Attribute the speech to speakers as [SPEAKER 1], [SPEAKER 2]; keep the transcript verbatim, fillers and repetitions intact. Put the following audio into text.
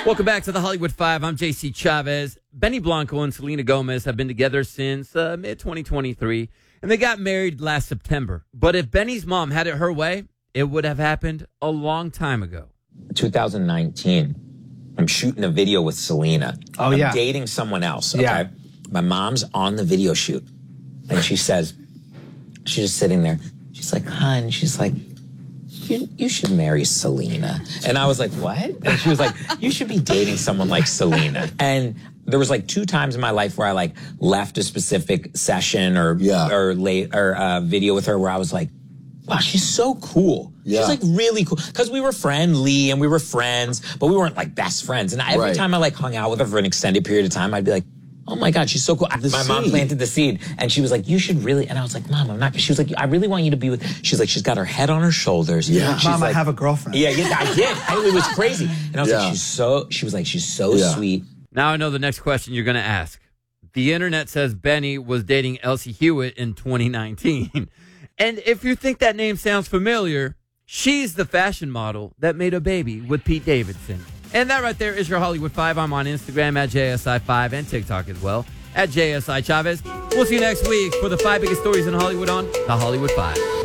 [SPEAKER 1] Welcome back to the Hollywood Five. I'm J C Chavez. Benny Blanco and Selena Gomez have been together since uh, mid twenty twenty-three, and they got married last September. But if Benny's mom had it her way, it would have happened a long time ago.
[SPEAKER 2] two thousand nineteen, I'm shooting a video with Selena.
[SPEAKER 3] Oh,
[SPEAKER 2] I'm
[SPEAKER 3] yeah.
[SPEAKER 2] dating someone else, okay?
[SPEAKER 3] Yeah.
[SPEAKER 2] My mom's on the video shoot, and she says, she's just sitting there. She's like, hon, she's like, You, you should marry Selena. And I was like, what? And she was like, you should be dating someone like Selena. And there was like two times in my life where I like left a specific session or
[SPEAKER 4] Yeah.
[SPEAKER 2] or late or uh, video with her where I was like, wow, she's so cool.
[SPEAKER 4] Yeah.
[SPEAKER 2] She's like really cool. Because we were friendly and we were friends, but we weren't like best friends. And every
[SPEAKER 4] Right.
[SPEAKER 2] time I like hung out with her for an extended period of time, I'd be like, oh my God, she's so cool.
[SPEAKER 4] The
[SPEAKER 2] My mom
[SPEAKER 4] seed.
[SPEAKER 2] planted the seed and she was like, you should really, and I was like, Mom, I'm not, she was like, I really want you to be with, she's like, she's got her head on her shoulders.
[SPEAKER 4] Yeah.
[SPEAKER 2] She's
[SPEAKER 3] Mom, I
[SPEAKER 2] like,
[SPEAKER 3] have a girlfriend.
[SPEAKER 2] yeah, yeah, I did. I, it was crazy. And I was
[SPEAKER 4] Yeah.
[SPEAKER 2] like, she's so, she was like, she's so
[SPEAKER 4] Yeah.
[SPEAKER 2] sweet.
[SPEAKER 1] Now I know the next question you're going to ask. The internet says Benny was dating Elsie Hewitt in twenty nineteen. And if you think that name sounds familiar, she's the fashion model that made a baby with Pete Davidson. And that right there is your Hollywood Five. I'm on Instagram at J S I five and TikTok as well at J S I Chavez. We'll see you next week for the five biggest stories in Hollywood on the Hollywood Five.